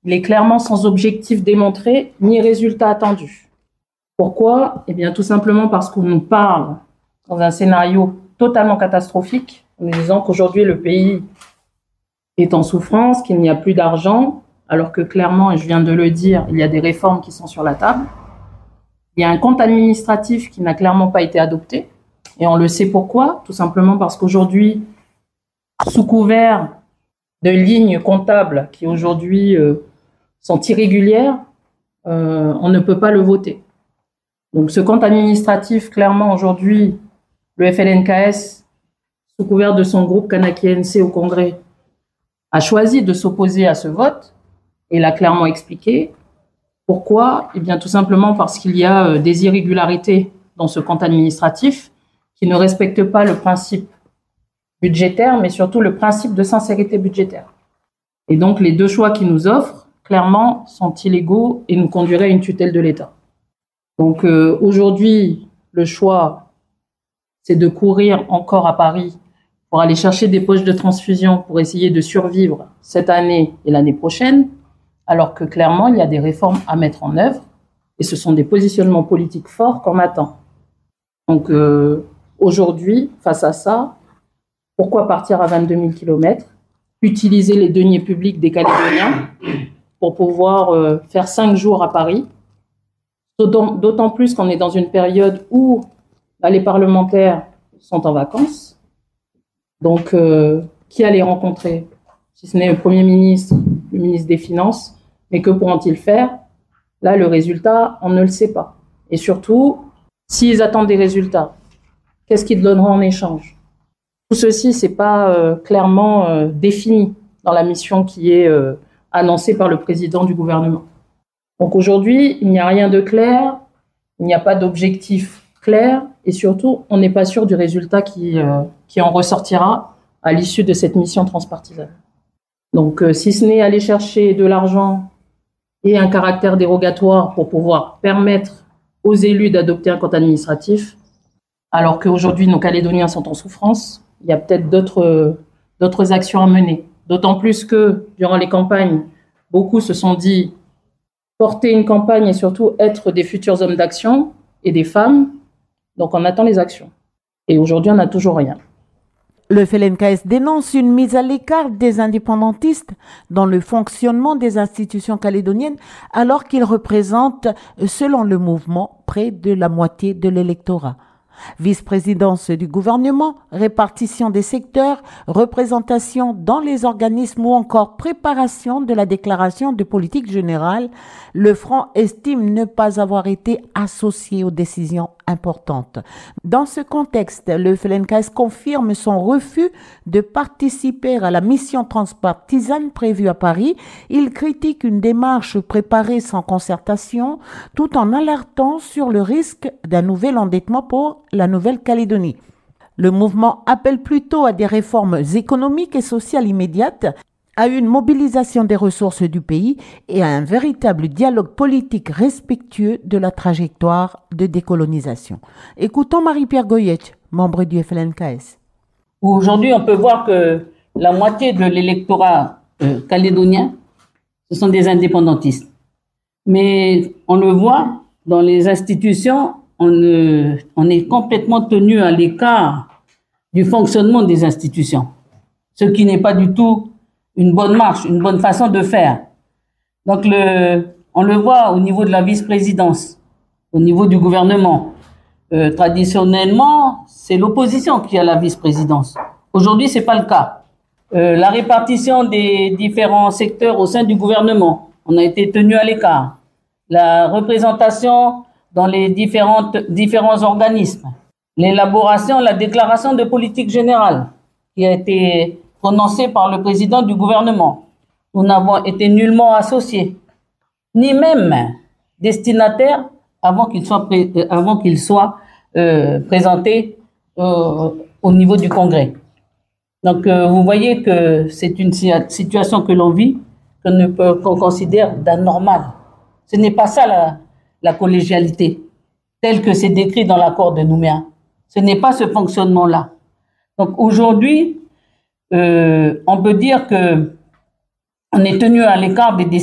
il est clairement sans objectif démontré ni résultat attendu. Pourquoi ? Eh bien, tout simplement parce qu'on nous parle dans un scénario totalement catastrophique, en nous disant qu'aujourd'hui, le pays est en souffrance, qu'il n'y a plus d'argent, alors que clairement, et je viens de le dire, il y a des réformes qui sont sur la table. Il y a un compte administratif qui n'a clairement pas été adopté, et on le sait pourquoi, tout simplement parce qu'aujourd'hui, sous couvert de lignes comptables qui aujourd'hui sont irrégulières, on ne peut pas le voter. Donc ce compte administratif, clairement aujourd'hui, le FLNKS, sous couvert de son groupe Kanaki-NC au Congrès, a choisi de s'opposer à ce vote et l'a clairement expliqué. Pourquoi ? Eh bien, tout simplement parce qu'il y a des irrégularités dans ce compte administratif qui ne respectent pas le principe budgétaire, mais surtout le principe de sincérité budgétaire. Et donc, les deux choix qu'ils nous offrent, clairement, sont illégaux et nous conduiraient à une tutelle de l'État. Donc, aujourd'hui, le choix, c'est de courir encore à Paris pour aller chercher des poches de transfusion pour essayer de survivre cette année et l'année prochaine, alors que clairement, il y a des réformes à mettre en œuvre et ce sont des positionnements politiques forts qu'on attend. Donc, aujourd'hui, face à ça, pourquoi partir à 22 000 km, utiliser les deniers publics des Calédoniens pour pouvoir faire 5 jours à Paris, d'autant plus qu'on est dans une période où les parlementaires sont en vacances. Donc, qui allait rencontrer, si ce n'est le Premier ministre, le ministre des Finances, mais que pourront-ils faire ? Là, le résultat, on ne le sait pas. Et surtout, s'ils attendent des résultats, qu'est-ce qu'ils donneront en échange ? Tout ceci, ce n'est pas clairement défini dans la mission qui est annoncée par le président du gouvernement. Donc aujourd'hui, il n'y a rien de clair, il n'y a pas d'objectif clair, et surtout, on n'est pas sûr du résultat qui en ressortira à l'issue de cette mission transpartisane. Donc, si ce n'est aller chercher de l'argent et un caractère dérogatoire pour pouvoir permettre aux élus d'adopter un compte administratif, alors qu'aujourd'hui, nos Calédoniens sont en souffrance, il y a peut-être d'autres actions à mener. D'autant plus que, durant les campagnes, beaucoup se sont dit porter une campagne et surtout être des futurs hommes d'action et des femmes. Donc, on attend les actions. Et aujourd'hui, on n'a toujours rien. Le FLNKS dénonce une mise à l'écart des indépendantistes dans le fonctionnement des institutions calédoniennes, alors qu'ils représentent, selon le mouvement, près de la moitié de l'électorat. Vice-présidence du gouvernement, répartition des secteurs, représentation dans les organismes ou encore préparation de la déclaration de politique générale, le Front estime ne pas avoir été associé aux décisions importantes. Dans ce contexte, le FLNKS confirme son refus de participer à la mission transpartisane prévue à Paris. Il critique une démarche préparée sans concertation, tout en alertant sur le risque d'un nouvel endettement pour la Nouvelle-Calédonie. Le mouvement appelle plutôt à des réformes économiques et sociales immédiates, à une mobilisation des ressources du pays et à un véritable dialogue politique respectueux de la trajectoire de décolonisation. Écoutons Marie-Pierre Goyetch, membre du FLNKS. Aujourd'hui, on peut voir que la moitié de l'électorat calédonien, ce sont des indépendantistes. Mais on le voit, dans les institutions, on est complètement tenu à l'écart du fonctionnement des institutions, ce qui n'est pas du tout une bonne marche, une bonne façon de faire. Donc, on le voit au niveau de la vice-présidence, au niveau du gouvernement. Traditionnellement, c'est l'opposition qui a la vice-présidence. Aujourd'hui, c'est pas le cas. La répartition des différents secteurs au sein du gouvernement, on a été tenu à l'écart. La représentation dans les différents organismes. L'élaboration, la déclaration de politique générale qui a été prononcée par le président du gouvernement. Nous n'avons été nullement associés, ni même destinataires avant qu'il soit présenté au niveau du Congrès. Donc, vous voyez que c'est une situation que l'on vit, qu'on considère d'anormal. Ce n'est pas ça la collégialité, telle que c'est décrit dans l'accord de Nouméa. Ce n'est pas ce fonctionnement-là. Donc aujourd'hui, on peut dire que on est tenu à l'écart des décisions